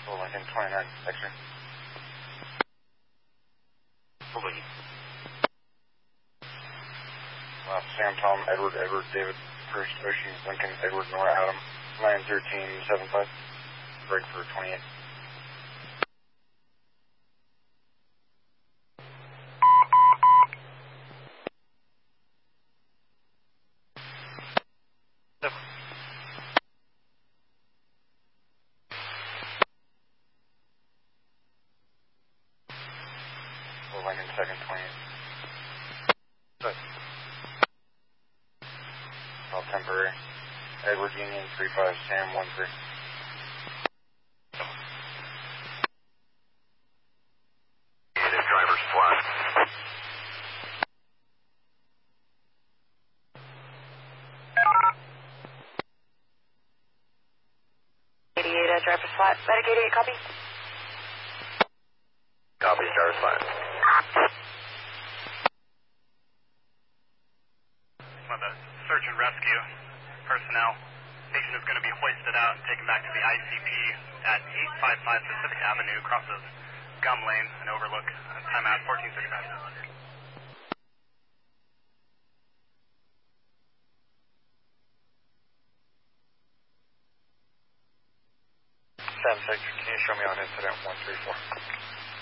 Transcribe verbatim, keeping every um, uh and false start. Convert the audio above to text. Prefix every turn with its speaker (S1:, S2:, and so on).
S1: Full Lincoln twenty-nine, X-ray.
S2: Full Lincoln.
S1: Uh, Sam, Tom, Edward, Edward, David, First, Ocean, Lincoln, Edward, Nora, Adam, nine thirteen seven five. Break for twenty-eight. Full Lincoln, second, twenty-eight.
S2: Good.
S1: All temporary. Edward Union, three five, Sam, one three.
S2: Driver's flat.
S3: eighty-eight, uh, driver's flat. Medic eighty-eight, copy?
S2: Copy, driver's flat.
S4: Well, the search and rescue personnel. Patient is going to be hoisted out and taken back to the I C P at eight five five Pacific Avenue, crosses Gum Lane and overlook. Uh, timeout fourteen sixty-five.
S1: Sam six, can you show me on incident one three four?